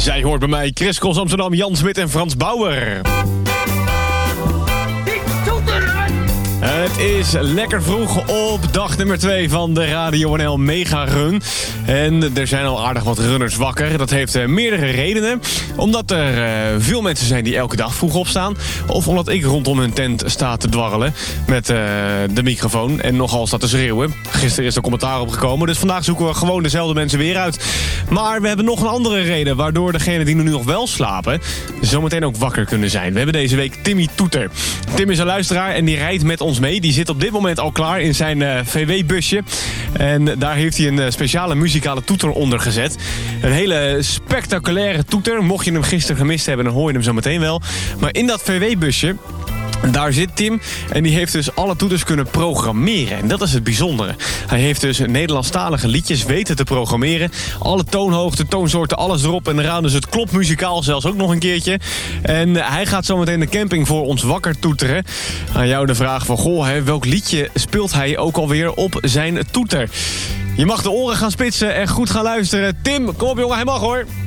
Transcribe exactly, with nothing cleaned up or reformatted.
Zij hoort bij mij Chris Cross Amsterdam, Jan Smit en Frans Bauer. Het is lekker vroeg op dag nummer twee van de Radio N L Mega Run. En er zijn al aardig wat runners wakker. Dat heeft uh, meerdere redenen. Omdat er uh, veel mensen zijn die elke dag vroeg opstaan. Of omdat ik rondom hun tent sta te dwarrelen met uh, de microfoon. En nogal staat te schreeuwen. Gisteren is er commentaar opgekomen. Dus vandaag zoeken we gewoon dezelfde mensen weer uit. Maar we hebben nog een andere reden. Waardoor degenen die nu nog wel slapen zometeen ook wakker kunnen zijn. We hebben deze week Timmy Toeter. Tim is een luisteraar en die rijdt met ons mee. Die zit op dit moment al klaar in zijn uh, V W-busje. En daar heeft hij een uh, speciale muzikale toeter onder gezet. Een hele spectaculaire toeter. Mocht je hem gisteren gemist hebben, dan hoor je hem zo meteen wel. Maar in dat V W-busje, daar zit Tim en die heeft dus alle toeters kunnen programmeren. En dat is het bijzondere. Hij heeft dus Nederlandstalige liedjes weten te programmeren. Alle toonhoogten, toonsoorten, alles erop en eraan. Dus het klopt muzikaal zelfs ook nog een keertje. En hij gaat zo meteen de camping voor ons wakker toeteren. Aan jou de vraag van, goh, hè, welk liedje speelt hij ook alweer op zijn toeter? Je mag de oren gaan spitsen en goed gaan luisteren. Tim, kom op jongen, hij mag hoor.